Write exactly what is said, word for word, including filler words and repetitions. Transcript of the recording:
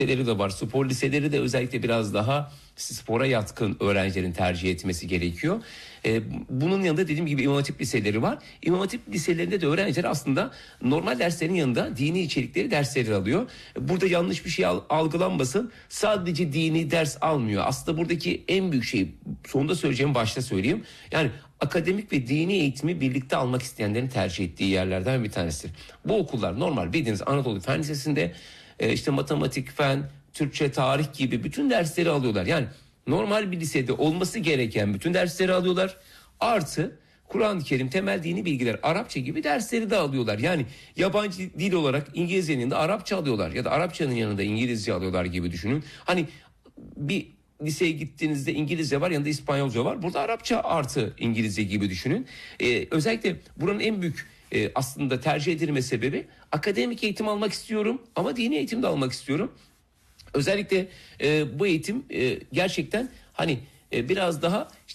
liseleri de var. Spor liseleri de özellikle biraz daha spora yatkın öğrencilerin tercih etmesi gerekiyor. Ee, bunun yanında dediğim gibi İmam Hatip liseleri var. İmam Hatip liselerinde de öğrenciler aslında normal derslerin yanında dini içerikleri dersleri alıyor. Burada yanlış bir şey algılanmasın. Sadece dini ders almıyor. Aslında buradaki en büyük şey, sonunda söyleyeceğim başta söyleyeyim. Yani akademik ve dini eğitimi birlikte almak isteyenlerin tercih ettiği yerlerden bir tanesi. Bu okullar normal bildiğiniz Anadolu Fen Lisesi'nde işte matematik, fen, Türkçe, tarih gibi bütün dersleri alıyorlar. Yani normal bir lisede olması gereken bütün dersleri alıyorlar. Artı Kur'an-ı Kerim, temel dini bilgiler, Arapça gibi dersleri de alıyorlar. Yani yabancı dil olarak İngilizcenin yanında Arapça alıyorlar ya da Arapçanın yanında İngilizce alıyorlar gibi düşünün. Hani bir liseye gittiğinizde İngilizce var, yanında İspanyolca var. Burada Arapça artı İngilizce gibi düşünün. Ee, özellikle buranın en büyük e, aslında tercih edilme sebebi, akademik eğitim almak istiyorum ama dini eğitim de almak istiyorum. Özellikle e, bu eğitim e, gerçekten hani e, biraz daha